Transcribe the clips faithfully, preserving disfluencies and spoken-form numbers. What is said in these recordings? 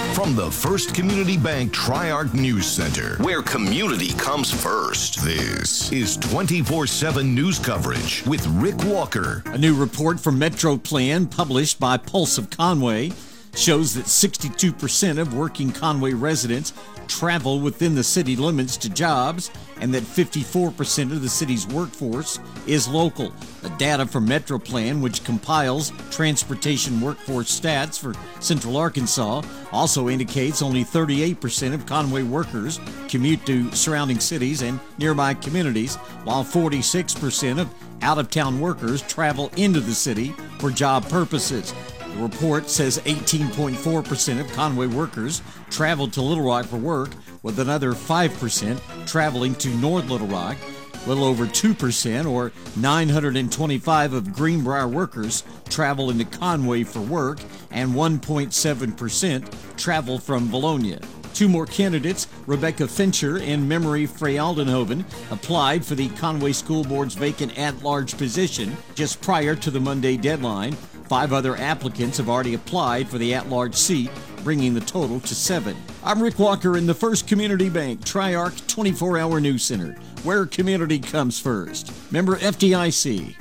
From the First Community Bank Tri-Arc News Center, where community comes first, this is twenty-four seven news coverage with Rick Walker. A new report from MetroPlan published by Pulse of Conway shows that sixty-two percent of working Conway residents travel within the city limits to jobs, and that fifty-four percent of the city's workforce is local. The data from MetroPlan, which compiles transportation workforce stats for Central Arkansas, also indicates only thirty-eight percent of Conway workers commute to surrounding cities and nearby communities, while forty-six percent of out-of-town workers travel into the city for job purposes. The report says eighteen point four percent of Conway workers traveled to Little Rock for work, with another five percent traveling to North Little Rock. A little over two percent, or nine hundred twenty-five of Greenbrier workers, travel into Conway for work, and one point seven percent travel from Bologna. Two more candidates, Rebecca Fincher and Memory Freyaldenhoven, applied for the Conway School Board's vacant at-large position just prior to the Monday deadline. Five other applicants have already applied for the at-large seat, bringing the total to seven. I'm Rick Walker in the First Community Bank Tri-Arc twenty-four hour News Center, where community comes first. Member F D I C.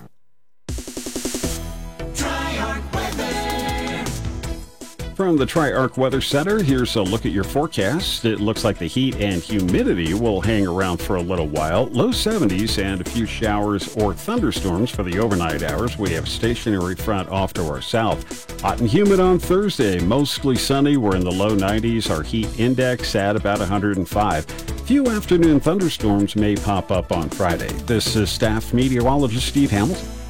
From the Tri-Arc Weather Center, here's a look at your forecast. It looks like the heat and humidity will hang around for a little while. Low seventies and a few showers or thunderstorms for the overnight hours. We have a stationary front off to our south. Hot and humid on Thursday. Mostly sunny. We're in the low nineties. Our heat index at about one hundred five. Few afternoon thunderstorms may pop up on Friday. This is staff meteorologist Steve Hamilton.